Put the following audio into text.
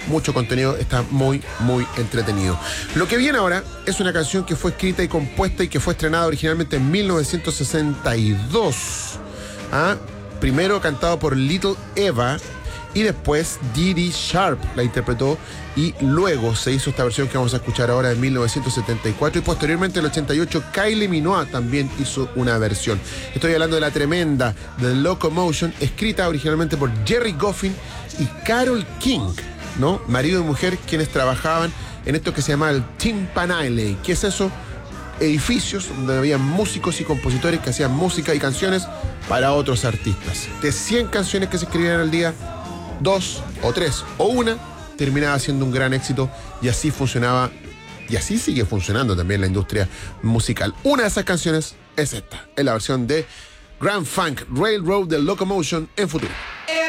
mucho contenido, está muy, muy entretenido. Lo que viene ahora es una canción que fue escrita y compuesta y que fue estrenada originalmente en 1962. Primero cantado por Little Eva y después Dee Dee Sharp la interpretó, y luego se hizo esta versión que vamos a escuchar ahora en 1974, y posteriormente en el 88 Kylie Minogue también hizo una versión. Estoy hablando de la tremenda The Locomotion, escrita originalmente por Jerry Goffin y Carole King, ¿no? Marido y mujer quienes trabajaban en esto que se llama el Timpanile. ¿Qué es eso? Edificios donde había músicos y compositores que hacían música y canciones para otros artistas. De 100 canciones que se escribían al día, 2 o 3 o una terminaba siendo un gran éxito, y así funcionaba, y así sigue funcionando también la industria musical. Una de esas canciones es esta, es la versión de Grand Funk Railroad de Locomotion en Futuro.